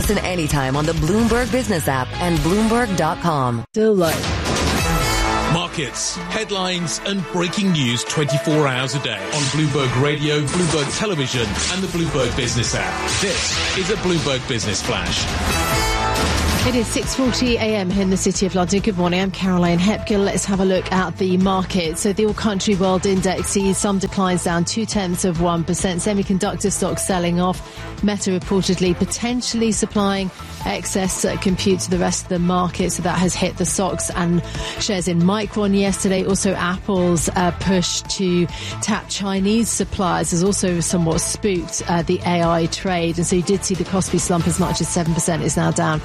Listen anytime on the Bloomberg Business app and Bloomberg.com. Still low. Markets, headlines and breaking news 24 hours a day on Bloomberg Radio, Bloomberg Television and the Bloomberg Business app. This is a Bloomberg Business Flash. It is 6:40 a.m. here in the City of London. Good morning, I'm Caroline Hepgill. Let's have a look at the market. So the all-country world index sees some declines down 0.2%. Semiconductor stocks selling off. Meta reportedly potentially supplying excess compute to the rest of the market. So that has hit the stocks and shares in Micron yesterday. Also Apple's push to tap Chinese suppliers has also somewhat spooked the AI trade. And so you did see the Kospi slump as much as 7%. Is now down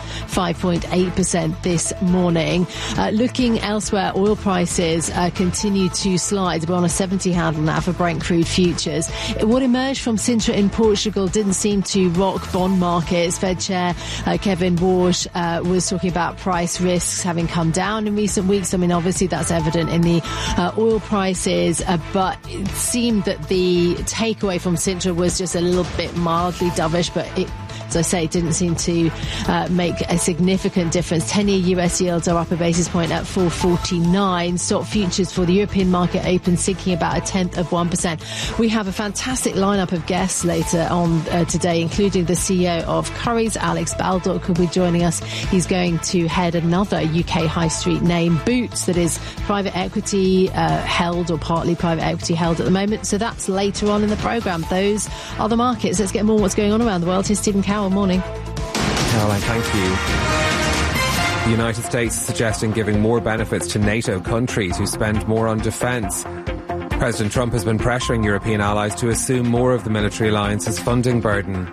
5.8% this morning. Looking elsewhere, oil prices continue to slide. We're on a 70 handle now for Brent crude futures. What emerged from Sintra in Portugal didn't seem to rock bond markets. Fed Chair Kevin Warsh was talking about price risks having come down in recent weeks. I mean, obviously that's evident in the oil prices, but it seemed that the takeaway from Sintra was just a little bit mildly dovish, but it, as I say, didn't seem to make a significant difference. 10-year US yields are up a basis point at 4.49. Stock futures for the European market open sinking about 0.1%. We have a fantastic lineup of guests later on today, including the CEO of Currys, Alex Baldock, will be joining us. He's going to head another UK high street name, Boots, that is private equity held or partly private equity held at the moment. So that's later on in the programme. Those are the markets. Let's get more what's going on around the world. Here's Stephen Carroll. Morning. Caroline, thank you. The United States is suggesting giving more benefits to NATO countries who spend more on defence. President Trump has been pressuring European allies to assume more of the military alliance's funding burden.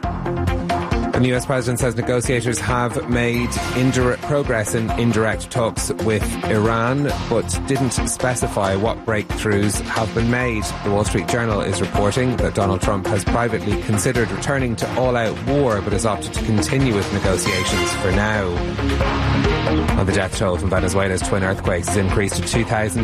The US President says negotiators have made progress in indirect talks with Iran, but didn't specify what breakthroughs have been made. The Wall Street Journal is reporting that Donald Trump has privately considered returning to all-out war, but has opted to continue with negotiations for now. And the death toll from Venezuela's twin earthquakes has increased to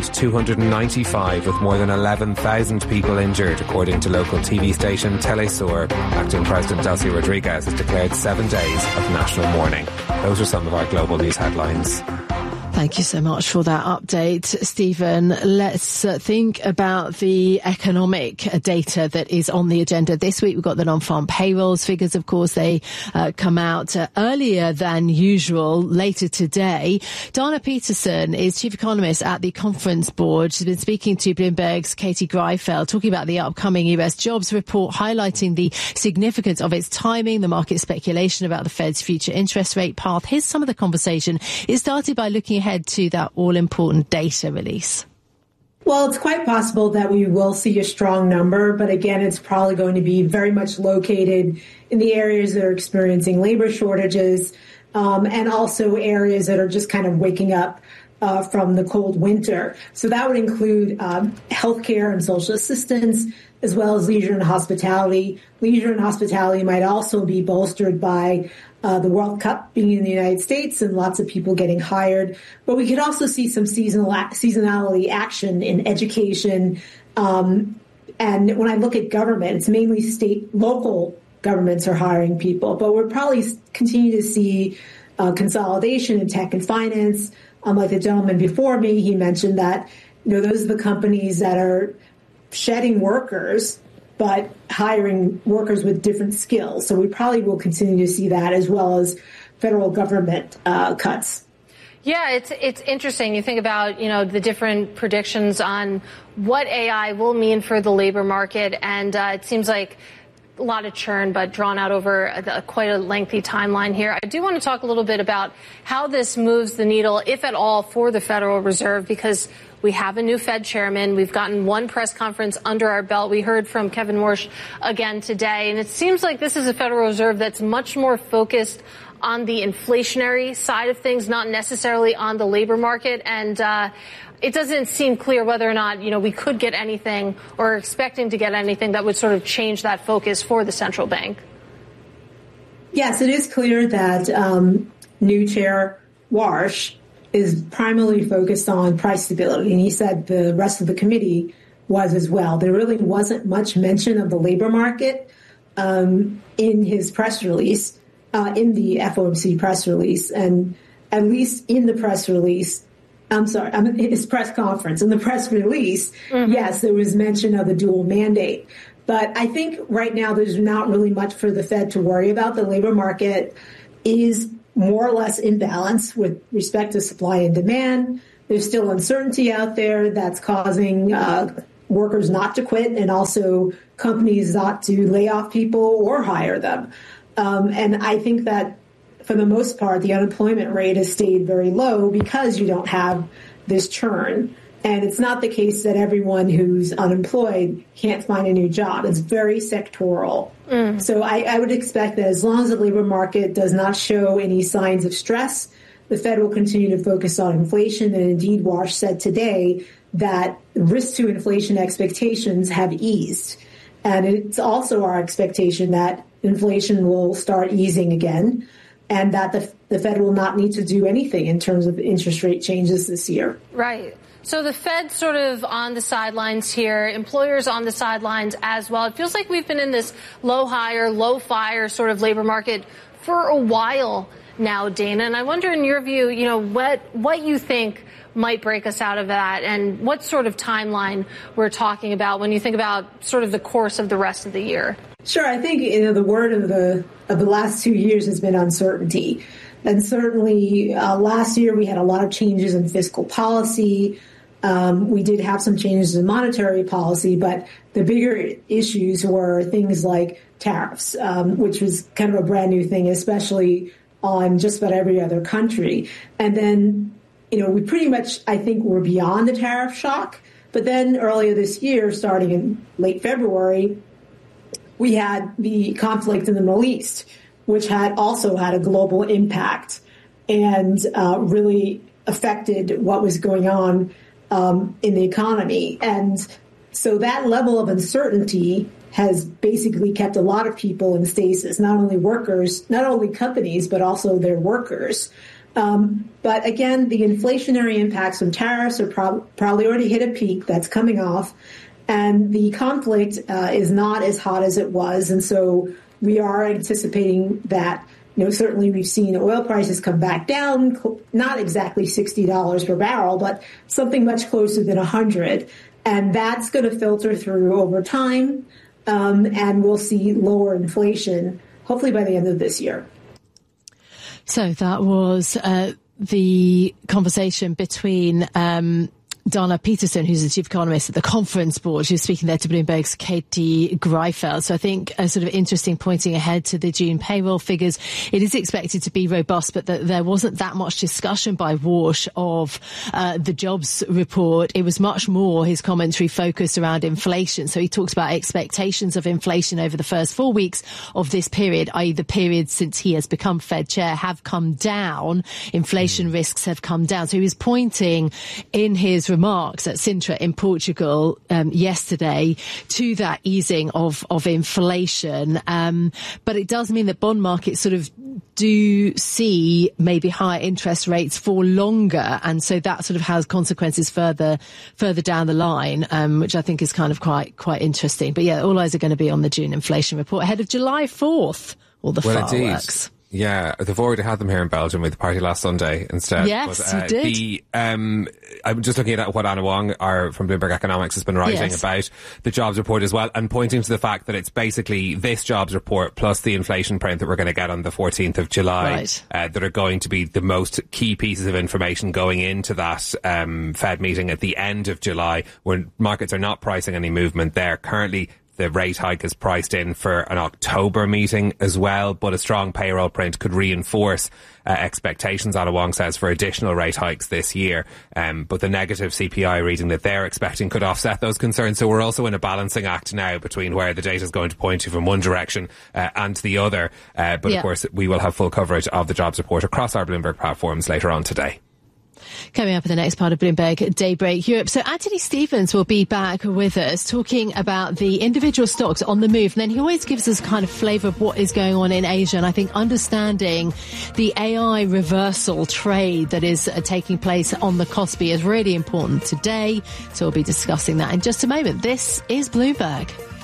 2,295, with more than 11,000 people injured, according to local TV station Telesur. Acting President Delcy Rodriguez has declared 7 days of national mourning. Those are some of our global news headlines. Thank you so much for that update, Stephen. Let's think about the economic data that is on the agenda this week. We've got the non-farm payrolls figures, of course. They come out earlier than usual, later today. Dana Peterson is chief economist at the Conference Board. She's been speaking to Bloomberg's Katie Greifeld, talking about the upcoming US jobs report, highlighting the significance of its timing, the market speculation about the Fed's future interest rate path. Here's some of the conversation. It started by looking ahead to that all-important data release. Well, it's quite possible that we will see a strong number, but again, it's probably going to be very much located in the areas that are experiencing labor shortages, and also areas that are just kind of waking up from the cold winter. So that would include healthcare and social assistance, as well as leisure and hospitality. Leisure and hospitality might also be bolstered by the World Cup being in the United States and lots of people getting hired. But we could also see some seasonality action in education. And when I look at government, it's mainly local governments are hiring people. But we'll probably continue to see consolidation in tech and finance. Like the gentleman before me, he mentioned that, those are the companies that are shedding workers, but hiring workers with different skills. So we probably will continue to see that, as well as federal government cuts. Yeah, it's interesting. You think about, the different predictions on what AI will mean for the labor market. And it seems like a lot of churn, but drawn out over quite a lengthy timeline here. I do want to talk a little bit about how this moves the needle, if at all, for the Federal Reserve, because we have a new Fed chairman. We've gotten one press conference under our belt. We heard from Kevin Warsh again today. And it seems like this is a Federal Reserve that's much more focused on the inflationary side of things, not necessarily on the labor market. And it doesn't seem clear whether or not, we could get anything or are expecting to get anything that would sort of change that focus for the central bank. Yes, it is clear that new chair Warsh is primarily focused on price stability. And he said the rest of the committee was as well. There really wasn't much mention of the labor market in his press release. in the FOMC press release. And at least in the press release, his press conference, in the press release, yes, there was mention of the dual mandate. But I think right now there's not really much for the Fed to worry about. The labor market is more or less in balance with respect to supply and demand. There's still uncertainty out there that's causing workers not to quit and also companies not to lay off people or hire them. And I think that for the most part, the unemployment rate has stayed very low because you don't have this churn. And it's not the case that everyone who's unemployed can't find a new job. It's very sectoral. So I would expect that as long as the labor market does not show any signs of stress, the Fed will continue to focus on inflation. And indeed, Wash said today that risk to inflation expectations have eased. And it's also our expectation that inflation will start easing again, and that the Fed will not need to do anything in terms of interest rate changes this year. Right. So the Fed's sort of on the sidelines here, employers on the sidelines as well. It feels like we've been in this low hire, low fire sort of labor market for a while now, Dana. And I wonder, in your view, what you think might break us out of that, and what sort of timeline we're talking about when you think about sort of the course of the rest of the year. Sure. I think the word of the last 2 years has been uncertainty. And certainly last year we had a lot of changes in fiscal policy. We did have some changes in monetary policy, but the bigger issues were things like tariffs, which was kind of a brand new thing, especially on just about every other country. And then, we pretty much, I think, were beyond the tariff shock. But then earlier this year, starting in late February, we had the conflict in the Middle East, which had also had a global impact and really affected what was going on in the economy. And so that level of uncertainty has basically kept a lot of people in stasis, not only workers, not only companies, but also their workers. But again, the inflationary impacts from tariffs are probably already hit a peak. That's coming off. And the conflict is not as hot as it was. And so we are anticipating that, certainly we've seen oil prices come back down, not exactly $60 per barrel, but something much closer than $100. And that's going to filter through over time. And we'll see lower inflation, hopefully by the end of this year. So that was the conversation between Dana Peterson, who's the chief economist at the Conference Board. She was speaking there to Bloomberg's Katie Greifeld. So I think a sort of interesting pointing ahead to the June payroll figures. It is expected to be robust, but there wasn't that much discussion by Walsh of the jobs report. It was much more his commentary focused around inflation. So he talks about expectations of inflation over the first 4 weeks of this period, i.e. the period since he has become Fed chair, have come down. Inflation risks have come down. So he was pointing in his remarks at Sintra in Portugal yesterday to that easing of inflation. But it does mean that bond markets sort of do see maybe higher interest rates for longer. And so that sort of has consequences further down the line, which I think is kind of quite interesting. But yeah, all eyes are going to be on the June inflation report ahead of July 4th, all the fireworks. Indeed. Yeah, they've already had them here in Belgium with the party last Sunday instead. Yes, you did. I'm just looking at what Anna Wong from Bloomberg Economics has been writing about the jobs report as well, and pointing to the fact that it's basically this jobs report plus the inflation print that we're going to get on the 14th of July that are going to be the most key pieces of information going into that Fed meeting at the end of July, when markets are not pricing any movement there. Currently, the rate hike is priced in for an October meeting as well, but a strong payroll print could reinforce expectations, Anna Wong says, for additional rate hikes this year. But the negative CPI reading that they're expecting could offset those concerns. So we're also in a balancing act now between where the data is going to point you from one direction and the other. Of course, we will have full coverage of the jobs report across our Bloomberg platforms later on today. Coming up in the next part of Bloomberg Daybreak Europe. So Anthony Stevens will be back with us talking about the individual stocks on the move. And then he always gives us kind of flavour of what is going on in Asia. And I think understanding the AI reversal trade that is taking place on the Kospi is really important today. So we'll be discussing that in just a moment. This is Bloomberg.